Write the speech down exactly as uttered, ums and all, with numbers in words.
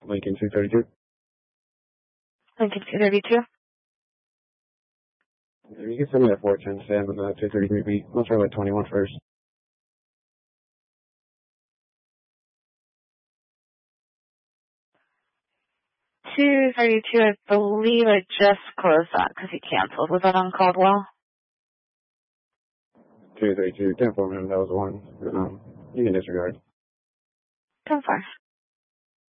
Lincoln two thirty-two. Lincoln two thirty-two. You can send me that four ten Sam with the two thirty-three B. I'll try like twenty-one first. two thirty-two, I believe I just closed that because he canceled. Was that on Caldwell? two thirty-two, ten four minutes, that was one. Um, you can disregard. ten four.